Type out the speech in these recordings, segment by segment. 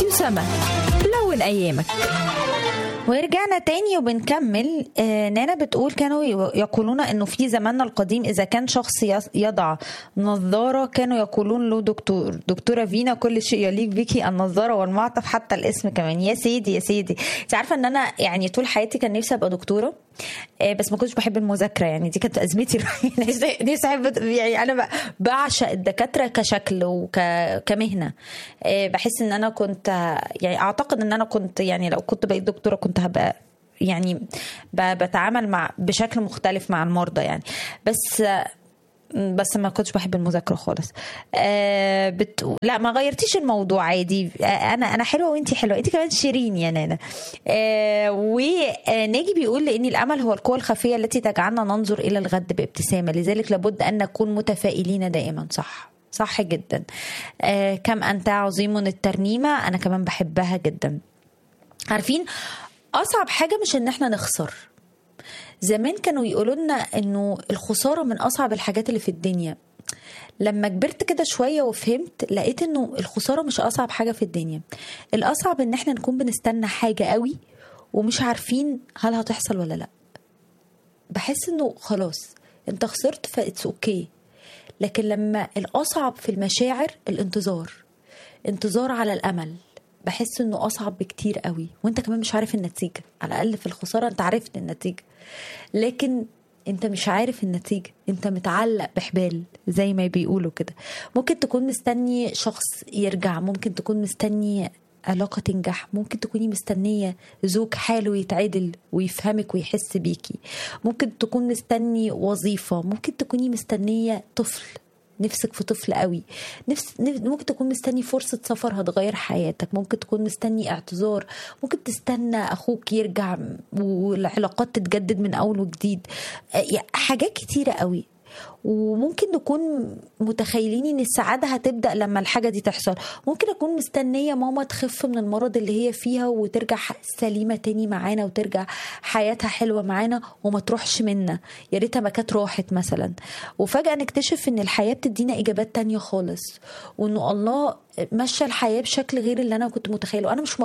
راديو سما، لون أيامك. ورجعنا تاني وبنكمل. نانا بتقول كانوا يقولون انه في زماننا القديم اذا كان شخص يضع نظارة كانوا يقولون له دكتورة فينا، كل شيء يليق بيكي، النظارة والمعطف حتى الاسم كمان. يا سيدي يا سيدي، انت عارفة ان انا يعني طول حياتي كان نفسي ابقى دكتورة، بس ما كنتش بحب المذاكرة، يعني دي كانت ازمتي. نفسي احب، يعني انا بعشق الدكاترة كشكل وكمهنة. بحس ان انا كنت، يعني اعتقد ان انا كنت، يعني لو كنت بقيت دكتورة كنت هبقى يعني بتعامل بشكل مختلف مع المرضى يعني. بس ما كنتش بحب المذاكره خالص. لا ما غيرتيش الموضوع عادي. انا حلوه وانتي حلوه، انتي كمان شيرين يا نانا. وناجي بيقول لان الامل هو القوه الخفيه التي تجعلنا ننظر الى الغد بابتسامه، لذلك لابد ان نكون متفائلين دائما. صح جدا. كم انت عظيم الترنيمه، انا كمان بحبها جدا. عارفين اصعب حاجه مش ان احنا نخسر. زمان كانوا يقولوا لنا انه الخساره من اصعب الحاجات اللي في الدنيا. لما كبرت كده شويه وفهمت، لقيت انه الخساره مش اصعب حاجه في الدنيا. الاصعب ان احنا نكون بنستنى حاجه قوي ومش عارفين هل هتحصل ولا لا. بحس انه خلاص انت خسرت فاتس اوكي. لكن لما الاصعب في المشاعر انتظار على الامل، بحس انه اصعب بكتير قوي، وانت كمان مش عارف النتيجه. على الاقل في الخساره انت عرفت النتيجه، لكن انت مش عارف النتيجه، انت متعلق بحبال زي ما بيقولوا كده. ممكن تكون مستني شخص يرجع، ممكن تكون مستني علاقة تنجح، ممكن تكوني مستنية زوج حاله يتعدل ويفهمك ويحس بيكي، ممكن تكون مستني وظيفة، ممكن تكوني مستنية طفل، نفسك في طفل قوي، ممكن تكون مستني فرصة سفر هتغير حياتك، ممكن تكون مستني اعتذار، ممكن تستنى أخوك يرجع والعلاقات تتجدد من أول وجديد. حاجات كتيرة قوي. وممكن نكون متخيلين ان السعادة هتبدأ لما الحاجة دي تحصل. ممكن اكون مستنية ماما تخف من المرض اللي هي فيها وترجع سليمة تاني معانا وترجع حياتها حلوة معانا وما تروحش منا، يا ريتها ما كانت راحت مثلا. وفجأة نكتشف ان الحياة بتدينا اجابات تانية خالص، وانه الله مشى الحياة بشكل غير اللي انا كنت متخيله. وانا مش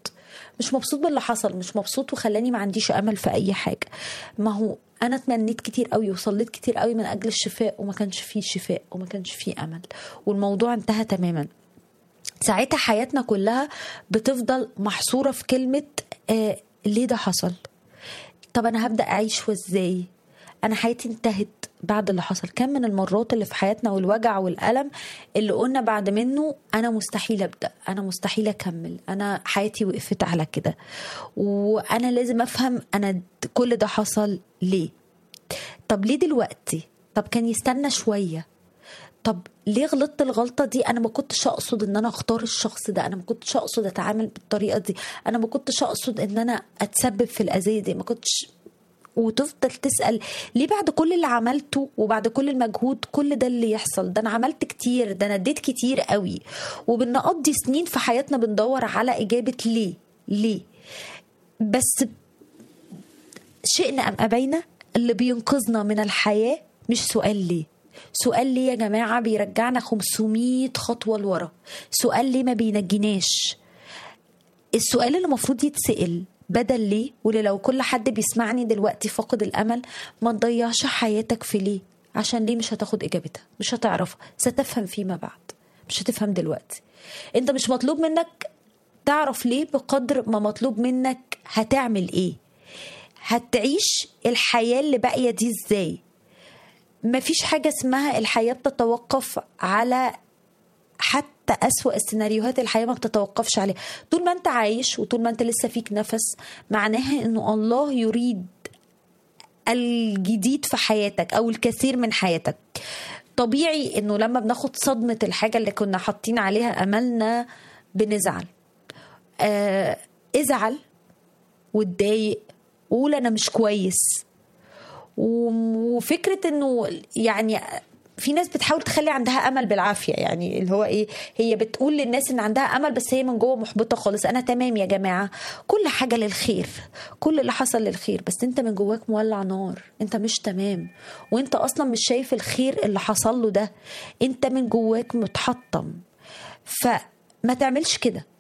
مبسوط باللي حصل، مش مبسوط وخلاني ما عنديش امل في اي حاجة. ما هو انا اتمنيت كتير قوي وصليت كتير قوي من اجل الشفاء، وما كانش فيه شفاء وما كانش فيه امل، والموضوع انتهى تماما. ساعتها حياتنا كلها بتفضل محصورة في كلمة ليه ده حصل؟ طب انا هبدأ اعيش وازاي؟ انا حياتي انتهت بعد اللي حصل. كم من المرات اللي في حياتنا والوجع والألم اللي قلنا بعد منه انا مستحيل ابدأ، انا مستحيل اكمل، انا حياتي وقفت على كده، وانا لازم افهم انا كل ده حصل ليه. طب ليه دلوقتي؟ طب كان يستنى شوية. طب ليه غلطت الغلطة دي؟ أنا ما كنتش أقصد إن أنا أختار الشخص ده، أنا ما كنتش أقصد أتعامل بالطريقة دي، أنا ما كنتش أقصد إن أنا أتسبب في الأذية دي، ما كنتش. وتفضل تسأل ليه بعد كل اللي عملته وبعد كل المجهود كل ده اللي يحصل؟ ده أنا عملت كتير، ده أنا اديت كتير قوي. وبنقضي سنين في حياتنا بندور على إجابة ليه. بس شئنا أم أبينا اللي بينقذنا من الحياة مش سؤال ليه. سؤال ليه يا جماعة بيرجعنا 500 خطوة لورا. سؤال ليه ما بينجيناش. السؤال اللي المفروض يتسأل بدل ليه، واللي لو كل حد بيسمعني دلوقتي فقد الأمل، ما تضيعش حياتك في ليه، عشان ليه مش هتاخد إجابتها، مش هتعرفها، ستفهم فيما بعد، مش هتفهم دلوقتي. انت مش مطلوب منك تعرف ليه بقدر ما مطلوب منك هتعمل ايه، هتعيش الحياة اللي باقية دي ازاي. مفيش حاجة اسمها الحياة بتتوقف على، حتى أسوأ السيناريوهات الحياة ما بتتوقفش عليها. طول ما انت عايش وطول ما انت لسه فيك نفس، معناها انه الله يريد الجديد في حياتك او الكثير من حياتك. طبيعي انه لما بناخد صدمة الحاجة اللي كنا حاطين عليها املنا بنزعل. ازعل واتضايق وقول انا مش كويس. وفكرة انه يعني في ناس بتحاول تخلي عندها امل بالعافيه، يعني اللي هو ايه، هي بتقول للناس ان عندها امل بس هي من جوه محبطه خالص. انا تمام يا جماعه، كل حاجه للخير، كل اللي حصل للخير، بس انت من جواك مولع نار، انت مش تمام، وانت اصلا مش شايف الخير اللي حصل له ده، انت من جواك متحطم. فما تعملش كده.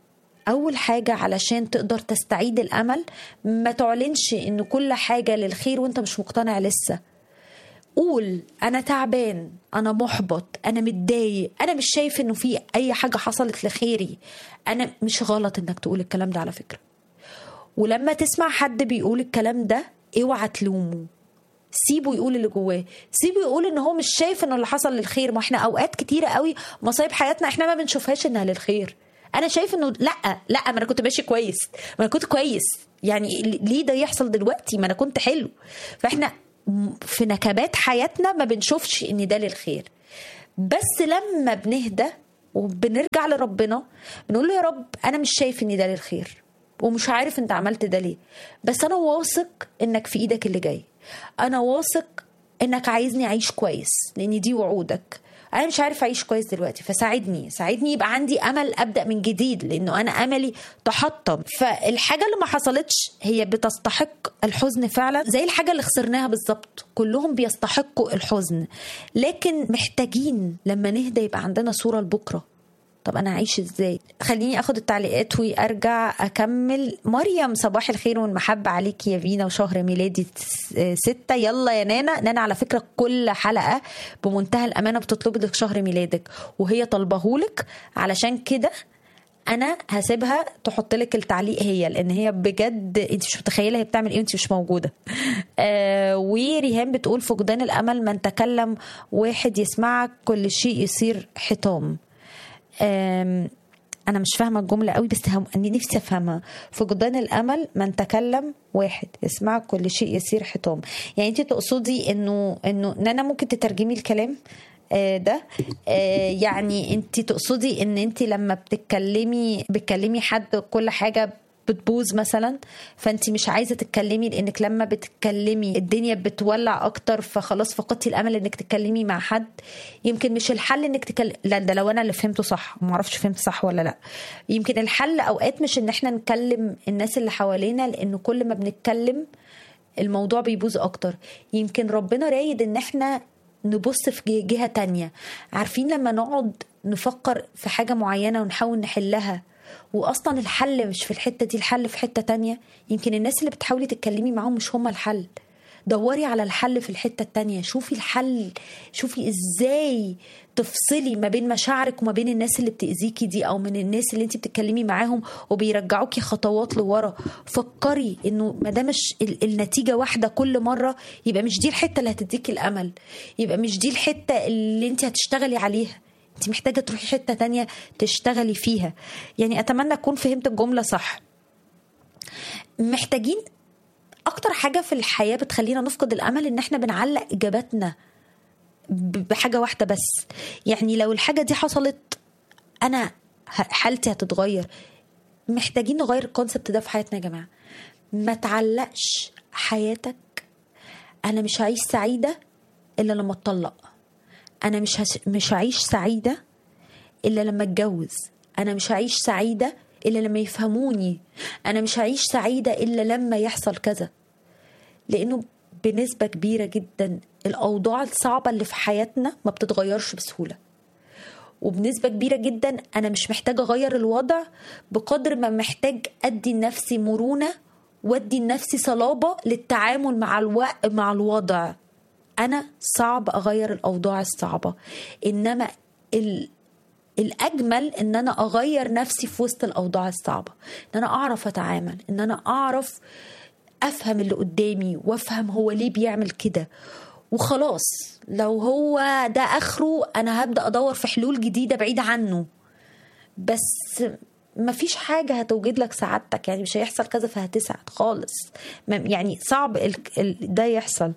اول حاجة علشان تقدر تستعيد الامل، ما تعلنش ان كل حاجة للخير وانت مش مقتنع لسه. قول انا تعبان، انا محبط، انا متضايق، انا مش شايف انه في اي حاجة حصلت لخيري. انا مش غلط انك تقول الكلام ده على فكرة. ولما تسمع حد بيقول الكلام ده اوعى تلومه، سيبه يقول اللي جواه، سيبه يقول ان هو مش شايف انه اللي حصل للخير. ما احنا اوقات كتيرة قوي مصايب حياتنا احنا ما بنشوفهاش انها للخير. انا شايف انه لا ما انا كنت ماشي كويس، ما انا كنت كويس، يعني ليه ده يحصل دلوقتي؟ ما انا كنت حلو. فاحنا في نكبات حياتنا ما بنشوفش ان ده للخير. بس لما بنهدى وبنرجع لربنا بنقول له يا رب انا مش شايف ان ده للخير ومش عارف انت عملت ده ليه، بس انا واثق انك في ايدك اللي جاي، انا واثق انك عايزني اعيش كويس لان دي وعودك. انا مش عارف اعيش كويس دلوقتي، فساعدني يبقى عندي امل ابدا من جديد، لانه انا املي تحطم. فالحاجه اللي ما حصلتش هي بتستحق الحزن فعلا، زي الحاجه اللي خسرناها بالظبط، كلهم بيستحقوا الحزن. لكن محتاجين لما نهدى يبقى عندنا صوره لبكره. طب انا اعيش ازاي؟ خليني اخد التعليقات وارجع اكمل. مريم صباح الخير والمحبه عليك يا فينا، وشهر ميلادي 6. يلا يا نانا على فكره كل حلقه بمنتهى الامانه بتطلب لك شهر ميلادك وهي طلبهولك، علشان كده انا هسيبها تحط لك التعليق هي، لان هي بجد انت مش متخيله هي بتعمل ايه وانت مش موجوده. وريهام بتقول فقدان الامل من تكلم واحد يسمعك كل شيء يصير حطام. انا مش فاهمه الجمله قوي بس اني نفسي افهمها. فقدان الامل من تكلم واحد يسمعك كل شيء يصير حطام، يعني انت تقصدي انه انا ممكن تترجمي الكلام ده؟ يعني انت تقصدي ان انت لما بتكلمي حد كل حاجه بتبوظ مثلا، فانت مش عايزه تتكلمي لانك لما بتتكلمي الدنيا بتولع اكتر، فخلاص فقدتي الامل انك تتكلمي مع حد. يمكن مش الحل انك لا ده لو انا اللي فهمته صح، ما اعرفش فهمت صح ولا لا. يمكن الحل اوقات مش ان احنا نكلم الناس اللي حوالينا، لانه كل ما بنتكلم الموضوع بيبوظ اكتر. يمكن ربنا رايد ان احنا نبص في جهة تانية. عارفين لما نقعد نفكر في حاجة معينة ونحاول نحلها واصلا الحل مش في الحتة دي، الحل في حتة تانية، يمكن الناس اللي بتحاولي تتكلمي معاهم مش هم الحل. دوري على الحل في الحتة التانية، شوفي الحل، شوفي ازاي تفصلي ما بين مشاعرك وما بين الناس اللي بتأذيكي دي، او من الناس اللي انت بتتكلمي معاهم وبيرجعوكي خطوات لورا. فكري انه ما دام مش النتيجة واحدة كل مرة، يبقى مش دي الحتة اللي هتديكي الامل، يبقى مش دي الحتة اللي انت هتشتغلي عليها. انت محتاجة تروحي حتة تانية تشتغلي فيها. يعني اتمنى اكون فهمت الجملة صح. محتاجين اكتر حاجة في الحياة بتخلينا نفقد الامل ان احنا بنعلق اجاباتنا بحاجة واحدة بس. يعني لو الحاجة دي حصلت انا حالتي هتتغير. محتاجين نغير الكونسبت ده في حياتنا يا جماعة. ما تعلقش حياتك انا مش هعيش سعيدة الا لما اتطلق، انا مش هعيش سعيدة الا لما اتجوز، انا مش هعيش سعيدة الا لما يفهموني، انا مش هعيش سعيدة الا لما يحصل كذا. لانه بنسبة كبيرة جدا الاوضاع الصعبة اللي في حياتنا ما بتتغيرش بسهولة، وبنسبة كبيرة جدا انا مش محتاجة اغير الوضع بقدر ما محتاج ادي لنفسي مرونة وادي لنفسي صلابة للتعامل مع الوضع. انا صعب اغير الاوضاع الصعبة، انما الأجمل إن أنا أغير نفسي في وسط الأوضاع الصعبة، إن أنا أعرف أتعامل، إن أنا أعرف أفهم اللي قدامي وأفهم هو ليه بيعمل كده. وخلاص لو هو ده آخره أنا هبدأ أدور في حلول جديدة بعيدة عنه. بس مفيش حاجة هتوجد لك سعادتك، يعني مش هيحصل كذا فهتسعد خالص، يعني صعب ده يحصل.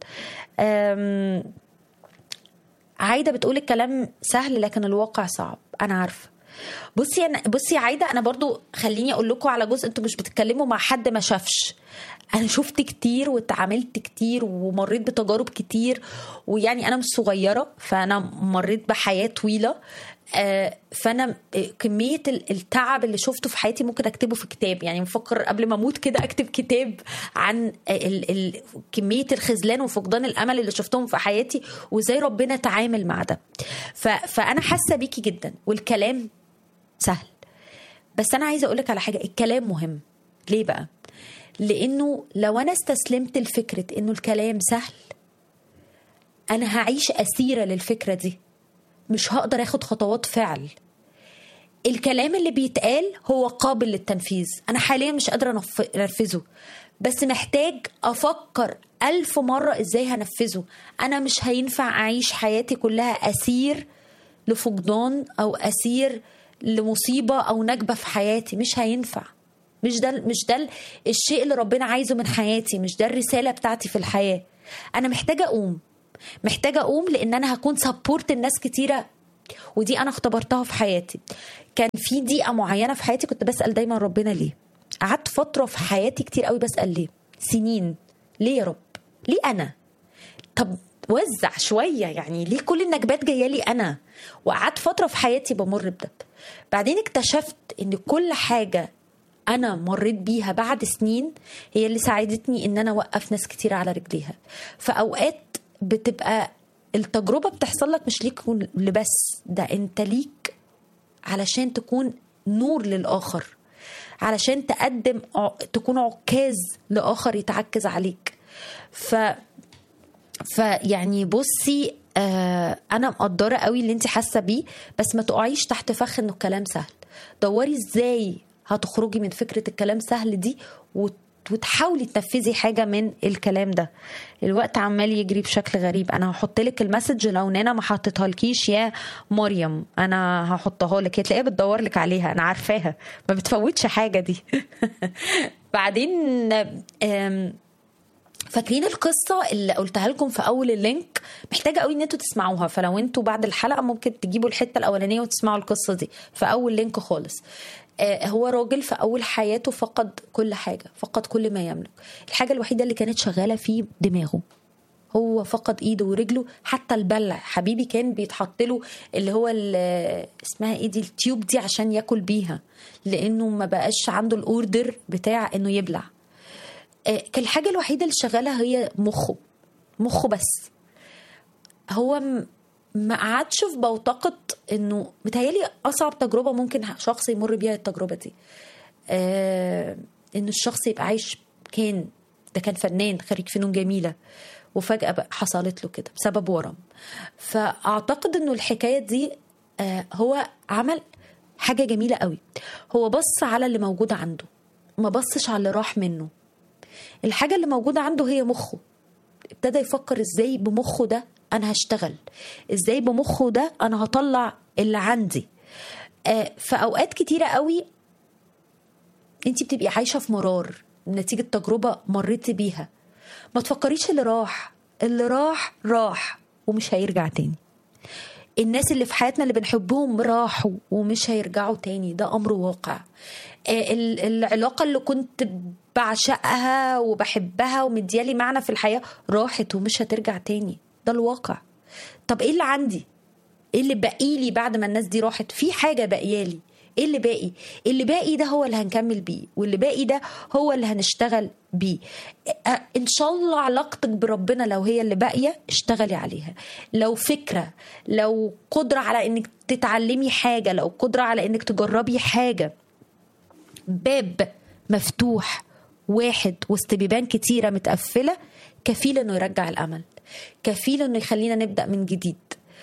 عايدة بتقول الكلام سهل لكن الواقع صعب. انا عارفه. بصي يا عايدة، انا برضو خليني اقول لكم على جزء. انتوا مش بتتكلموا مع حد ما شافش. انا شفت كتير واتعاملت كتير ومريت بتجارب كتير، ويعني انا مش صغيرة فانا مريت بحياة طويلة. فانا كمية التعب اللي شفته في حياتي ممكن اكتبه في كتاب. يعني مفكر قبل ما اموت كده اكتب كتاب عن كمية الخذلان وفقدان الامل اللي شفتهم في حياتي وازاي ربنا تعامل مع ده. فانا حاسة بيكي جدا، والكلام سهل بس انا عايزه اقولك على حاجه، الكلام مهم. ليه بقى؟ لانه لو انا استسلمت لفكره انه الكلام سهل، انا هعيش اسيره للفكره دي، مش هقدر اخد خطوات فعل. الكلام اللي بيتقال هو قابل للتنفيذ، انا حاليا مش قادره انفذه، بس محتاج افكر 1000 مرة ازاي هنفذه. انا مش هينفع اعيش حياتي كلها اسير لفقدان او اسير لمصيبة او نكبة في حياتي، مش هينفع. مش ده الشيء اللي ربنا عايزه من حياتي، مش ده الرسالة بتاعتي في الحياة. انا محتاجة اقوم لان انا هكون سبورت الناس كتيرة، ودي انا اختبرتها في حياتي. كان في دقيقة معينة في حياتي كنت بسأل دايما ربنا ليه. قعدت فترة في حياتي كتير قوي بسأل ليه، سنين، ليه يا رب؟ ليه انا؟ طب وزع شوية، يعني ليه كل النكبات جاية لي انا؟ وقعدت فترة في حياتي بمر بده. بعدين اكتشفت ان كل حاجة انا مريت بيها بعد سنين هي اللي ساعدتني ان انا اوقف ناس كتير على رجليها. فاوقات بتبقى التجربة بتحصل لك مش ليك لبس، ده انت ليك علشان تكون نور للآخر، علشان تكون عكاز لآخر يتعكز عليك. يعني بصي، أنا مقدرة قوي اللي انت حاسة بيه، بس ما تقعيش تحت فخ انه الكلام سهل. دوري ازاي هتخرجي من فكرة الكلام سهل دي وتحاولي تنفذي حاجة من الكلام ده. الوقت عمال يجري بشكل غريب. انا هحط لك المسج لو نانا ما حطيتها لكيش يا مريم، انا هحطها لك، هتلاقيها بتدور لك عليها، انا عارفاها ما بتفوتش حاجة دي. بعدين فاكرين القصة اللي قلتها لكم في أول اللينك؟ محتاجة قوي ان انتوا تسمعوها، فلو انتوا بعد الحلقة ممكن تجيبوا الحتة الأولانية وتسمعوا القصة دي في أول لينك خالص. هو راجل في أول حياته فقد كل حاجة، فقد كل ما يملك. الحاجة الوحيدة اللي كانت شغالة فيه دماغه. هو فقد ايده ورجله، حتى البلع حبيبي كان بيتحط له اللي هو اسمها ايه دي، التيوب دي عشان ياكل بيها، لانه ما بقاش عنده الاوردر بتاع انه يبلع. كان الحاجة الوحيدة اللي شغالة هي مخه بس. هو ما قعدش في بوتقة انه متهيالي اصعب تجربة ممكن شخص يمر بيها التجربة دي، انه الشخص يبقى عايش. ده كان فنان خريج فنون جميلة، وفجأة بقى حصلت له كده بسبب ورم. فاعتقد انه الحكاية دي هو عمل حاجة جميلة قوي. هو بص على اللي موجود عنده، ما بصش على اللي راح منه. الحاجة اللي موجودة عنده هي مخه. ابتدى يفكر ازاي بمخه ده انا هشتغل، ازاي بمخه ده انا هطلع اللي عندي. فاوقات كتيرة قوي انتي بتبقي عايشة في مرار نتيجة تجربة مريتي بيها. ما تفكريش اللي راح ومش هيرجع تاني. الناس اللي في حياتنا اللي بنحبهم راحوا ومش هيرجعوا تاني، ده أمر واقع. العلاقة اللي كنت بعشقها وبحبها ومديالي معنى في الحياة راحت ومش هترجع تاني، ده الواقع. طب ايه اللي عندي؟ ايه اللي باقيلي بعد ما الناس دي راحت؟ في حاجة باقيالي. ايه اللي باقي؟ اللي باقي ده هو اللي هنكمل بيه، واللي باقي ده هو اللي هنشتغل بيه. ان شاء الله علاقتك بربنا لو هي اللي باقية اشتغلي عليها. لو فكرة، لو قدرة على انك تتعلمي حاجة، لو قدرة على انك تجربي حاجة، باب مفتوح واحد وسط بيبان كتيرة متقفلة كفيل انه يرجع الامل، كفيل انه يخلينا نبدأ من جديد.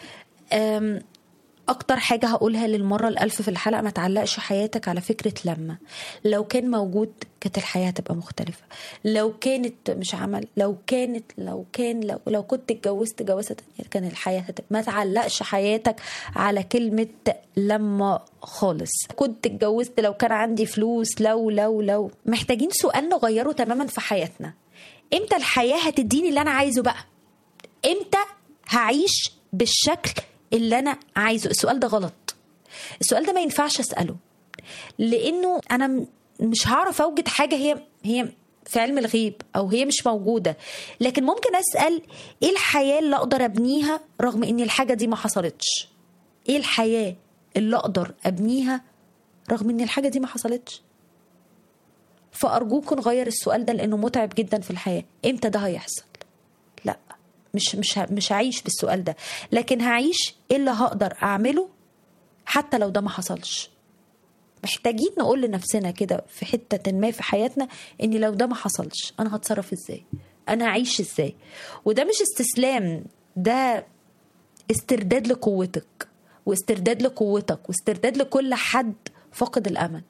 اكتر حاجة هقولها للمرة الألف في الحلقة، ما تعلقش حياتك على فكرة لو كان موجود كانت الحياة تبقى مختلفة، لو كانت مش عمل، لو كنت اتجوزت جوازة تانية كان الحياة هتبقى. ما تعلقش حياتك على كلمة لما خالص. كنت اتجوزت، لو كان عندي فلوس، لو محتاجين سؤال نغيره تماما في حياتنا. امتى الحياة هتديني اللي انا عايزه بقى؟ امتى هعيش بالشكل اللي أنا عايزه؟ السؤال ده غلط. السؤال ده ما ينفعش أسأله، لأنه أنا مش هعرف أوجد حاجة هي في علم الغيب أو هي مش موجودة. لكن ممكن أسأل إيه الحياة اللي أقدر أبنيها رغم إن الحاجة دي ما حصلتش؟ إيه الحياة اللي أقدر أبنيها رغم إن الحاجة دي ما حصلتش؟ فأرجوكم نغير السؤال ده لأنه متعب جدا في الحياة. إمتى ده هيحصل؟ لا، مش هعيش بالسؤال ده، لكن هعيش ايه اللي هقدر اعمله حتى لو ده ما حصلش. محتاجين نقول لنفسنا كده في حتة ما في حياتنا ان لو ده ما حصلش انا هتصرف ازاي، انا هعيش ازاي. وده مش استسلام، ده استرداد لقوتك واسترداد لقوتك واسترداد لكل حد فقد الامل.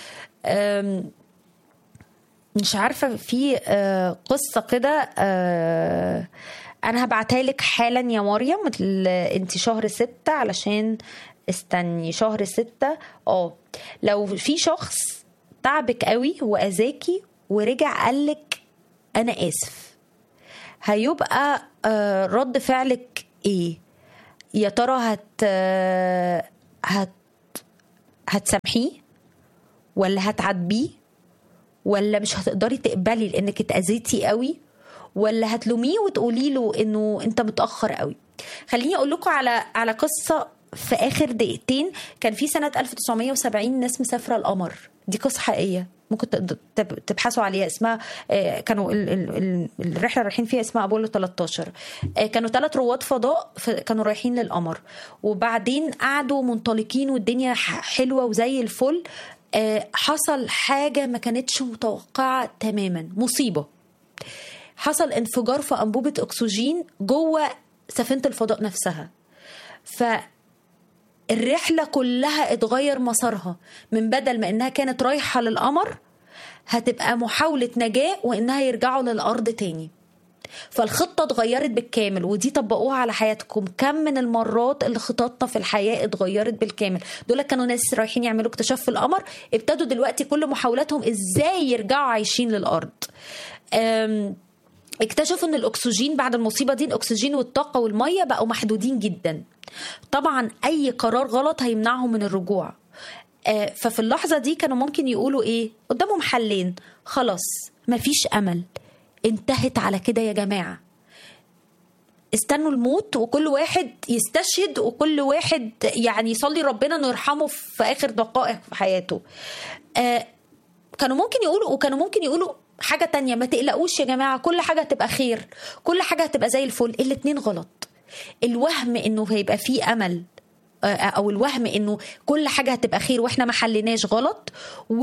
مش عارفة، في قصة كده انا هبعتها لك حالا يا مريم. انت شهر 6 علشان استني شهر 6. لو في شخص تعبك قوي واذاكي ورجع قالك انا اسف، هيبقى رد فعلك ايه يا ترى؟ هتسامحيه ولا هتعاتبيه ولا مش هتقدري تقبلي لانك اتأذيتي قوي، ولا هتلوميه وتقولي له انه انت متأخر قوي؟ خليني اقول لكم على قصة في اخر دقيقتين. كان في سنة 1970 ناس مسافرة القمر، دي قصة حقيقية ممكن تبحثوا عليها. اسمها كانوا الرحلة رايحين فيها اسمها أبولو 13. كانوا 3 رواد فضاء كانوا رايحين للقمر، وبعدين قعدوا منطلقين والدنيا حلوة وزي الفل. حصل حاجة ما كانتش متوقعة تماما، مصيبة. حصل انفجار في أنبوبة أكسجين جوه سفينة الفضاء نفسها، فالرحلة كلها اتغير مسارها. من بدل ما إنها كانت رايحة للقمر هتبقى محاولة نجاة وإنها يرجعوا للأرض تاني. فالخطة اتغيرت بالكامل، ودي طبقوها على حياتكم. كم من المرات اللي خططنا في الحياة اتغيرت بالكامل. دول كانوا ناس رايحين يعملوا اكتشاف في القمر، ابتدوا دلوقتي كل محاولاتهم ازاي يرجعوا عايشين للأرض. اكتشفوا ان الاكسجين بعد المصيبة دي، الاكسجين والطاقة والمية بقوا محدودين جدا. طبعا اي قرار غلط هيمنعهم من الرجوع. ففي اللحظة دي كانوا ممكن يقولوا ايه قدامهم؟ حلين، خلاص مفيش امل، انتهت على كده يا جماعة، استنوا الموت وكل واحد يستشهد وكل واحد يعني يصلي ربنا انه يرحمه في اخر دقائق في حياته. كانوا ممكن يقولوا، وكانوا ممكن يقولوا حاجة تانية، ما تقلقوش يا جماعة، كل حاجة هتبقى خير، كل حاجة هتبقى زي الفل. الاتنين غلط. الوهم انه هيبقى فيه امل، او الوهم انه كل حاجة هتبقى خير واحنا ما حلناش، غلط.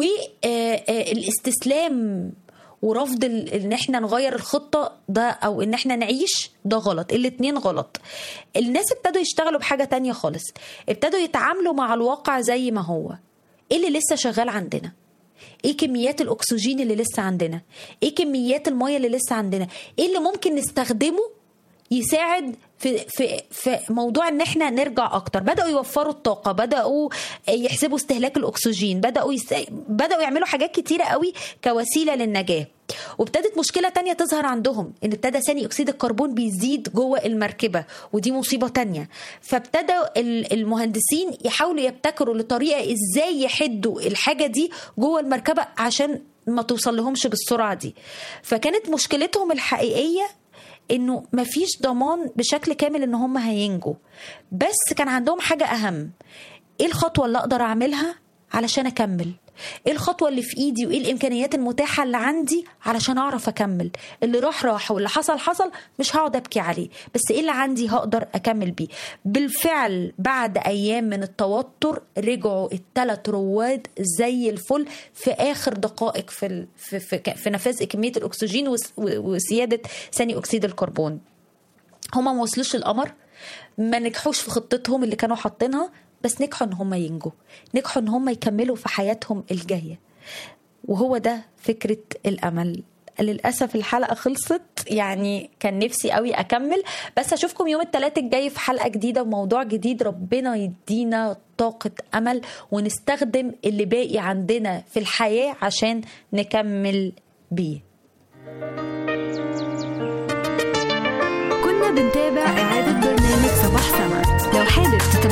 والاستسلام ورفض ان احنا نغير الخطة ده او ان احنا نعيش، ده غلط. الاتنين غلط. الناس ابتدوا يشتغلوا بحاجة تانية خالص، ابتدوا يتعاملوا مع الواقع زي ما هو. ايه اللي لسه شغال عندنا؟ ايه كميات الاكسجين اللي لسه عندنا؟ ايه كميات المية اللي لسه عندنا؟ ايه اللي ممكن نستخدمه يساعد في موضوع ان احنا نرجع اكتر؟ بدأوا يوفروا الطاقة، بدأوا يحسبوا استهلاك الاكسجين، بدأوا يعملوا حاجات كتيرة قوي كوسيلة للنجاة. وابتدت مشكلة تانية تظهر عندهم، ان ابتدى ثاني اكسيد الكربون بيزيد جوه المركبة، ودي مصيبة تانية. فابتدوا المهندسين يحاولوا يبتكروا لطريقة ازاي يحدوا الحاجة دي جوه المركبة عشان ما توصل لهمش بالسرعة دي. فكانت مشكلتهم الحقيقية انه مفيش ضمان بشكل كامل ان هم هينجوا، بس كان عندهم حاجة اهم. ايه الخطوة اللي اقدر اعملها علشان اكمل؟ ايه الخطوة اللي في ايدي وايه الامكانيات المتاحة اللي عندي علشان اعرف اكمل؟ اللي راح واللي حصل مش هقعد ابكي عليه، بس ايه اللي عندي هقدر اكمل بيه. بالفعل بعد ايام من التوتر رجعوا ال3 رواد زي الفل في اخر دقائق في نفاذ كمية الاكسجين وسيادة ثاني اكسيد الكربون. هما ما وصلوش القمر، ما نجحوش في خطتهم اللي كانوا حاطينها، بس نجحوا ان هم ينجوا، نجحوا ان هم يكملوا في حياتهم الجاية. وهو ده فكرة الامل. للأسف الحلقة خلصت، يعني كان نفسي قوي أكمل، بس أشوفكم يوم الثلاث الجاي في حلقة جديدة وموضوع جديد. ربنا يدينا طاقة أمل ونستخدم اللي باقي عندنا في الحياة عشان نكمل بيه. كنا بنتابع إعادة برنامج صباح سما. لو حابب